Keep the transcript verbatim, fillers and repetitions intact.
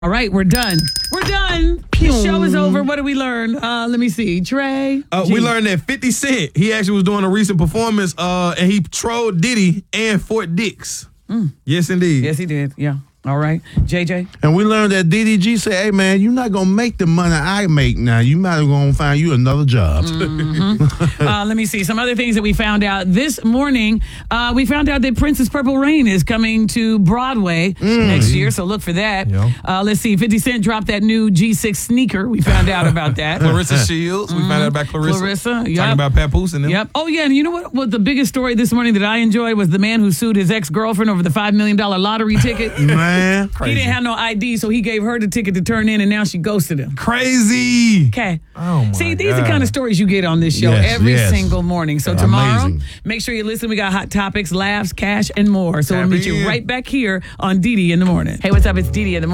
All right, we're done. We're done. The show is over. What did we learn? Uh, let me see. Trey? Uh, we learned that fifty Cent, he actually was doing a recent performance uh, and he trolled Diddy and Fort Dix. Mm. Yes, indeed. Yes, he did. Yeah. All right. J J? And we learned that D D G said, hey, man, you're not going to make the money I make now. You might as well find you another job. Mm-hmm. uh, let me see. Some other things that we found out this morning. Uh, we found out that Prince's Purple Rain is coming to Broadway mm. next year, so look for that. Yep. Uh, let's see. fifty Cent dropped that new G six sneaker. We found out about that. Clarissa Shields. Mm-hmm. We found out about Clarissa. Clarissa. Yep. Talking about Papoose and them. Yep. Oh, yeah. And you know what? What the biggest story this morning that I enjoyed was the man who sued his ex-girlfriend over the five million dollars lottery ticket. Man. Crazy. He didn't have no I D, so he gave her the ticket to turn in, and now she ghosted him. Crazy. Okay. Oh, my See, these God. are the kind of stories you get on this show yes, every yes. single morning. So tomorrow, Amazing. make sure you listen. We got hot topics, laughs, cash, and more. So Tap we'll meet in. you right back here on Dee Dee in the morning. Hey, what's up? It's Dee Dee in the morning.